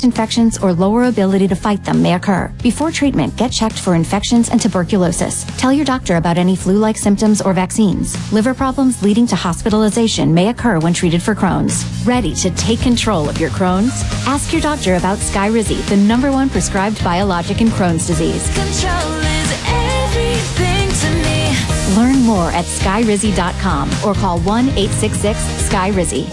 infections or lower ability to fight them may occur. Before treatment, get checked for infections and tuberculosis. Tell your doctor about any flu-like symptoms or vaccines. Liver problems leading to hospitalization may occur when treated for Crohn's. Ready to take control of your Crohn's? Ask your doctor about Skyrizi, the #1 prescribed biologic in Crohn's disease. Control is everything to me. Learn more at skyrizi.com or call 1-866-SKY-RIZZI.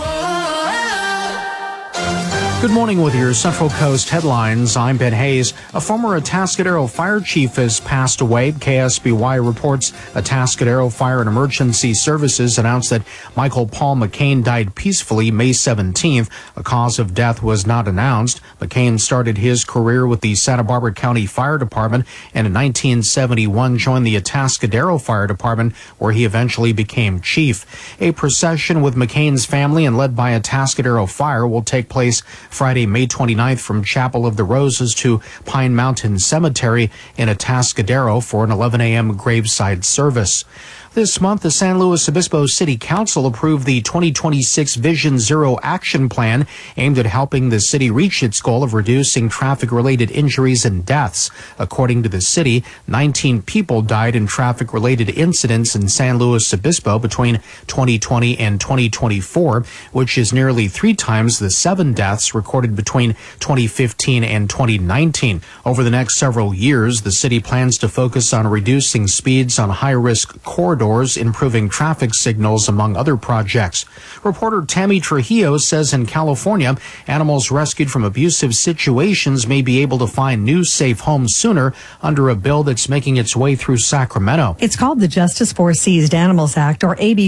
Good morning with your Central Coast headlines. I'm Ben Hayes. A former Atascadero fire chief has passed away. KSBY reports Atascadero Fire and Emergency Services announced that Michael Paul McCain died peacefully May 17th. A cause of death was not announced. McCain started his career with the Santa Barbara County Fire Department and in 1971 joined the Atascadero Fire Department, where he eventually became chief. A procession with McCain's family and led by Atascadero Fire will take place Friday, May 29th from Chapel of the Roses to Pine Mountain Cemetery in Atascadero for an 11 a.m. graveside service. This month, the San Luis Obispo City Council approved the 2026 Vision Zero Action Plan aimed at helping the city reach its goal of reducing traffic-related injuries and deaths. According to the city, 19 people died in traffic-related incidents in San Luis Obispo between 2020 and 2024, which is nearly 3 times the 7 deaths recorded between 2015 and 2019. Over the next several years, the city plans to focus on reducing speeds on high-risk corridors, improving traffic signals, among other projects. Reporter Tammy Trujillo says in California, animals rescued from abusive situations may be able to find new safe homes sooner under a bill that's making its way through Sacramento. It's called the Justice for Seized Animals Act, or AB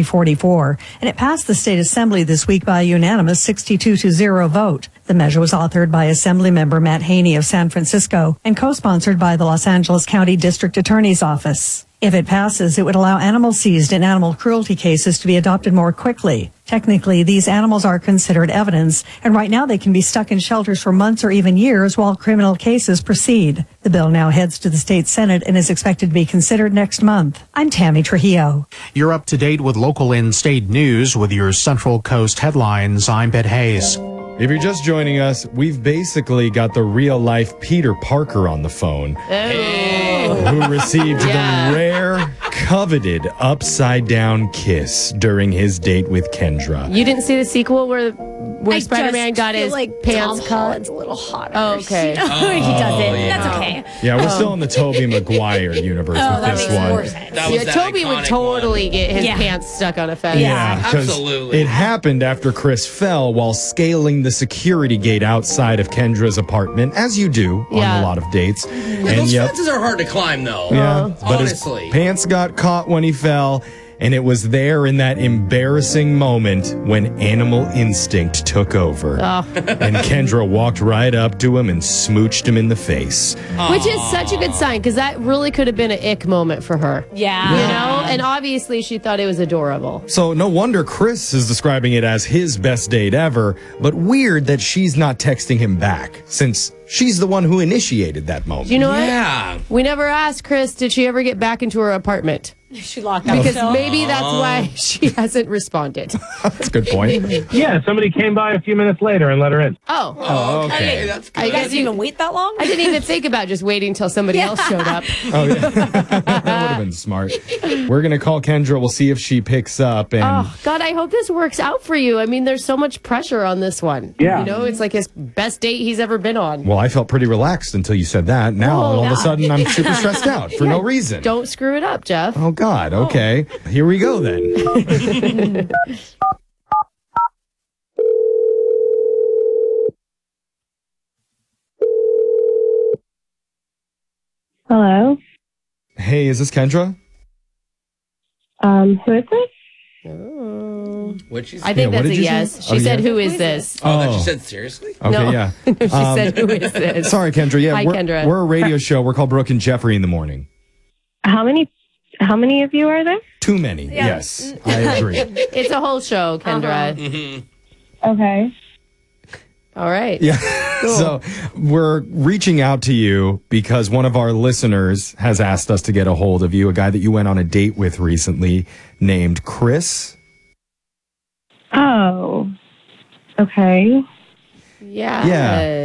2344, and it passed the state assembly this week by a unanimous 62-0 vote. The measure was authored by Assemblymember Matt Haney of San Francisco and co-sponsored by the Los Angeles County District Attorney's Office. If it passes, it would allow animals seized in animal cruelty cases to be adopted more quickly. Technically, these animals are considered evidence, and right now they can be stuck in shelters for months or even years while criminal cases proceed. The bill now heads to the state Senate and is expected to be considered next month. I'm Tammy Trujillo. You're up to date with local and state news with your Central Coast headlines. I'm Ben Hayes. If you're just joining us, we've basically got the real-life Peter Parker on the phone, who received the rare, coveted upside-down kiss during his date with Kendra. You didn't see the sequel where Spider-Man got his pants cut? Holland's a little hotter. Oh, okay. He doesn't. Yeah. That's okay. Yeah, we're still in the Tobey Maguire universe with this one. Toby would totally get his pants stuck on a fence. Yeah, absolutely. It happened after Chris fell while scaling the security gate outside of Kendra's apartment, as you do on a lot of dates. And those fences are hard to climb, though. Yeah, but honestly. His pants got caught when he fell, and it was there in that embarrassing moment when animal instinct took over. And Kendra walked right up to him and smooched him in the face. Which is such a good sign, because that really could have been an ick moment for her. Yeah. You know? And obviously she thought it was adorable. So no wonder Chris is describing it as his best date ever, but weird that she's not texting him back, since she's the one who initiated that moment. You know what? We never asked Chris, did she ever get back into her apartment? She locked up. Because maybe that's why she hasn't responded. That's a good point. Yeah, somebody came by a few minutes later and let her in. Oh, okay. That's good. You guys didn't even wait that long? I didn't even think about just waiting until somebody else showed up. Oh, yeah. That would have been smart. We're going to call Kendra. We'll see if she picks up. And oh, God, I hope this works out for you. I mean, there's so much pressure on this one. Yeah. You know, it's like his best date he's ever been on. Well, I felt pretty relaxed until you said that. Now, all of a sudden, I'm super stressed out for no reason. Don't screw it up, Jeff. Oh, God. Okay. Here we go, then. Hello? Hey, is this Kendra? Who is this? What'd she say? I think that's a yes. She said, who is this? Oh, that she said seriously? Okay, No. yeah. She said, who is this? Sorry, Kendra. Yeah, Hi, Kendra. We're a radio show. We're called Brooke and Jeffrey in the Morning. How many of you are there? Too many. Yes, I agree. It's a whole show, Kendra. Okay. All right. Yeah. So we're reaching out to you because one of our listeners has asked us to get a hold of you, a guy that you went on a date with recently named Chris. Oh. Okay. Yeah. Yeah.